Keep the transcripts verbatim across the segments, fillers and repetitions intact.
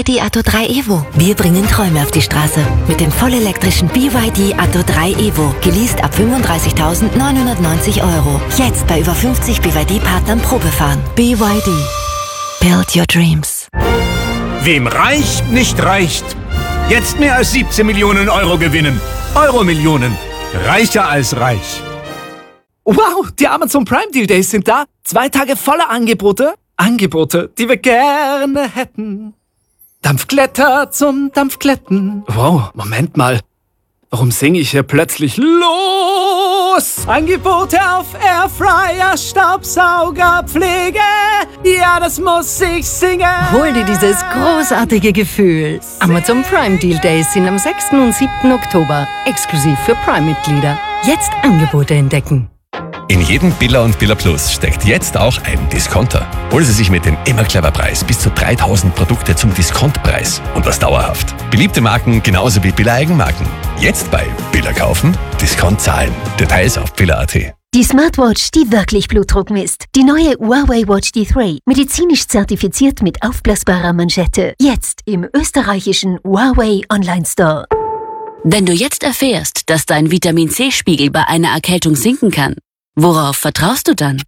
Y D Atto drei Evo. Wir bringen Träume auf die Straße. Mit dem vollelektrischen B Y D Atto drei Evo. Geleast ab fünfunddreißigtausendneunhundertneunzig Euro. Jetzt bei über fünfzig B Y D-Partnern Probefahren. B Y D. Build your dreams. Wem reich nicht reicht. Jetzt mehr als siebzehn Millionen Euro gewinnen. Euro-Millionen. Reicher als reich. Wow, die Amazon Prime Deal Days sind da. Zwei Tage voller Angebote. Angebote, die wir gerne hätten. Dampfglätter zum Dampfglätten. Wow, Moment mal. Warum singe ich hier plötzlich los? Angebote auf Airfryer, Staubsauger, Pflege. Ja, das muss ich singen. Hol dir dieses großartige Gefühl. Amazon Prime Deal Days sind am sechsten und siebten Oktober. Exklusiv für Prime-Mitglieder. Jetzt Angebote entdecken. In jedem Billa und Billa Plus steckt jetzt auch ein Discounter. Holen Sie sich mit dem immer clever Preis bis zu dreitausend Produkte zum Diskontpreis. Und das dauerhaft. Beliebte Marken genauso wie Billa Eigenmarken. Jetzt bei Billa kaufen, Discount zahlen. Details auf billa punkt at. Die Smartwatch, die wirklich Blutdruck misst. Die neue Huawei Watch D drei. Medizinisch zertifiziert mit aufblasbarer Manschette. Jetzt im österreichischen Huawei Online Store. Wenn du jetzt erfährst, dass dein Vitamin-C-Spiegel bei einer Erkältung sinken kann, worauf vertraust du dann?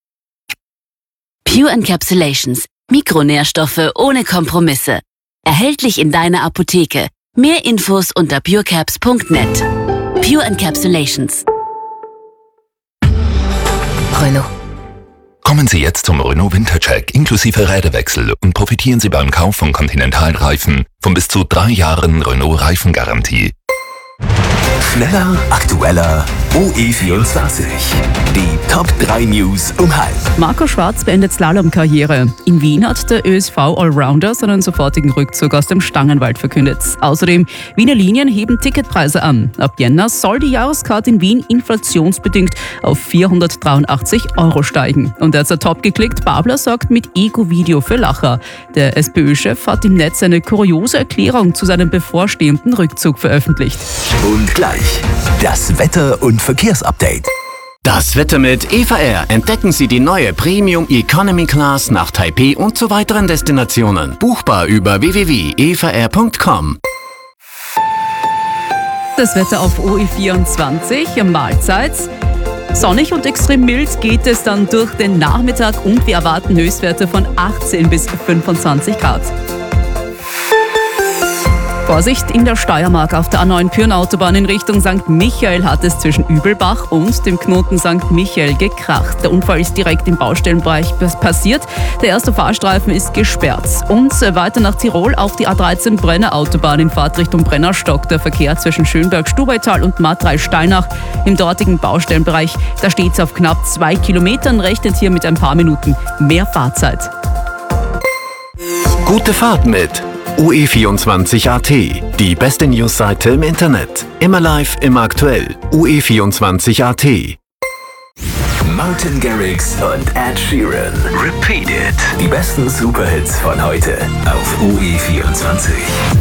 Pure Encapsulations. Mikronährstoffe ohne Kompromisse. Erhältlich in deiner Apotheke. Mehr Infos unter purecaps punkt net. Pure Encapsulations. Renault. Kommen Sie jetzt zum Renault Wintercheck inklusive Räderwechsel und profitieren Sie beim Kauf von Continental-Reifen von bis zu drei Jahren Renault-Reifengarantie. Schneller, aktueller, O E vierundzwanzig. Die Top drei News um halb. Marco Schwarz beendet Slalomkarriere. In Wien hat der Ö S V-Allrounder seinen sofortigen Rückzug aus dem Stangenwald verkündet. Außerdem, Wiener Linien heben Ticketpreise an. Ab Jänner soll die Jahreskarte in Wien inflationsbedingt auf vierhundertdreiundachtzig Euro steigen. Und er hat top geklickt, Babler sorgt mit Ego-Video für Lacher. Der SPÖ-Chef hat im Netz eine kuriose Erklärung zu seinem bevorstehenden Rückzug veröffentlicht. Und gleich das Wetter- und Verkehrsupdate. Das Wetter mit Eva Air. Entdecken Sie die neue Premium Economy Class nach Taipei und zu weiteren Destinationen. Buchbar über w w w punkt eva air punkt com. Das Wetter auf O E vierundzwanzig, Mahlzeit. Sonnig und extrem mild geht es dann durch den Nachmittag und wir erwarten Höchstwerte von achtzehn bis fünfundzwanzig Grad. Vorsicht in der Steiermark auf der A neun Pyhrn-Autobahn in Richtung Sankt Michael hat es zwischen Übelbach und dem Knoten Sankt Michael gekracht. Der Unfall ist direkt im Baustellenbereich passiert. Der erste Fahrstreifen ist gesperrt. Und weiter nach Tirol auf die A dreizehn Brenner Autobahn in Fahrtrichtung Brennerstock. Der Verkehr zwischen Schönberg-Stubaital und Markreis-Steinach im dortigen Baustellenbereich. Da steht es auf knapp zwei Kilometern, rechnet hier mit ein paar Minuten mehr Fahrzeit. Gute Fahrt mit O E vierundzwanzig Punkt at, die beste Newsseite im Internet. Immer live, immer aktuell. O E vierundzwanzig Punkt at. Martin Garrix und Ed Sheeran. Repeat It. Die besten Superhits von heute auf O E vierundzwanzig.